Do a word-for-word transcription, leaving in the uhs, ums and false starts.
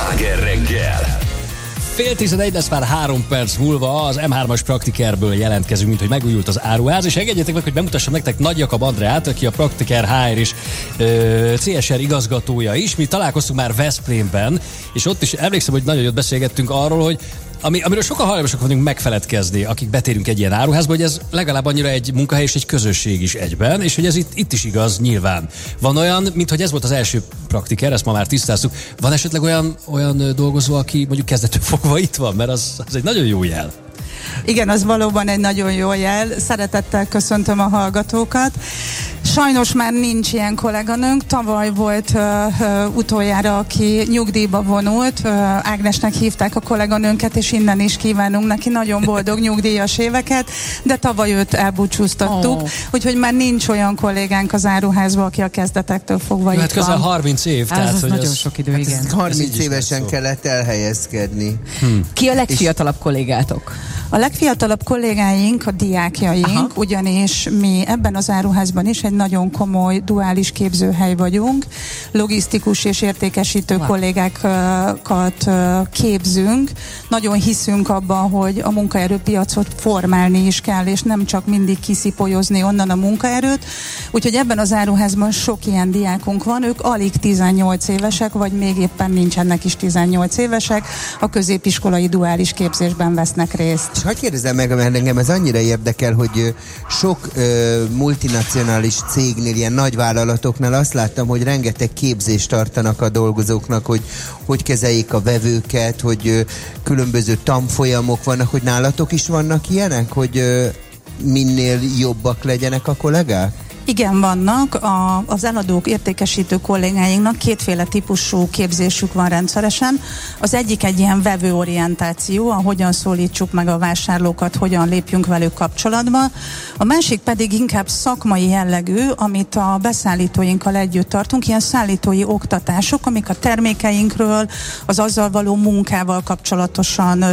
Sláger reggel! Fél tizenegy lesz már három perc múlva, az em hármas Praktikerből jelentkezünk, mint hogy megújult az áruház, és engedjétek meg, hogy bemutassam nektek Nagy Jakab Andreát, aki a Praktiker há er és ö, cé es er igazgatója is. Mi találkoztunk már Veszprémben, és ott is emlékszem, hogy nagyon jót beszélgettünk arról, hogy Ami, amiről sokan hajlamosak vagyunk megfeledkezni, akik betérünk egy ilyen áruházba, hogy ez legalább annyira egy munkahely és egy közösség is egyben, és hogy ez itt, itt is igaz nyilván. Van olyan, mint hogy ez volt az első Praktiker, ezt ma már tisztáztuk, van esetleg olyan, olyan dolgozó, aki mondjuk kezdettől fogva itt van, mert az, az egy nagyon jó jel. Igen, az valóban egy nagyon jó jel. Szeretettel köszöntöm a hallgatókat. Sajnos már nincs ilyen kolléganőnk. Tavaly volt uh, uh, utoljára, aki nyugdíjba vonult. Uh, Ágnesnek hívták a kolléganőnket, és innen is kívánunk neki nagyon boldog nyugdíjas éveket, de tavaly őt elbúcsúztattuk. Oh. Úgyhogy már nincs olyan kollégánk az áruházban, aki a kezdetektől fogva hát itt van. közel harminc év. Ez tehát, az hogy nagyon ez, sok idő, hát igen. harminc évesen kellett elhelyezkedni. Hmm. Ki a legfiatalabb kollégátok? A legfiatalabb kollégáink a diákjaink, Aha. ugyanis mi ebben az áruházban is egy nagyon komoly duális képzőhely vagyunk. Logisztikus és értékesítő wow. kollégákat képzünk. Nagyon hiszünk abban, hogy a munkaerőpiacot formálni is kell, és nem csak mindig kiszipolyozni onnan a munkaerőt. Úgyhogy ebben az áruházban sok ilyen diákunk van. Ők alig tizennyolc évesek, vagy még éppen nincsenek is tizennyolc évesek. A középiskolai duális képzésben vesznek részt. És hadd kérdezem meg, mert engem ez annyira érdekel, hogy sok ö, multinacionális cégnél, ilyen nagyvállalatoknál azt láttam, hogy rengeteg képzést tartanak a dolgozóknak, hogy hogy kezeljék a vevőket, hogy ö, különböző tanfolyamok vannak, hogy nálatok is vannak ilyenek, hogy ö, minél jobbak legyenek a kollégák? Igen, vannak. A, az eladók, értékesítő kollégáinknak kétféle típusú képzésük van rendszeresen. Az egyik egy ilyen vevőorientáció, ahogyan szólítsuk meg a vásárlókat, hogyan lépjünk velük kapcsolatba. A másik pedig inkább szakmai jellegű, amit a beszállítóinkkal együtt tartunk, ilyen szállítói oktatások, amik a termékeinkről, az azzal való munkával kapcsolatosan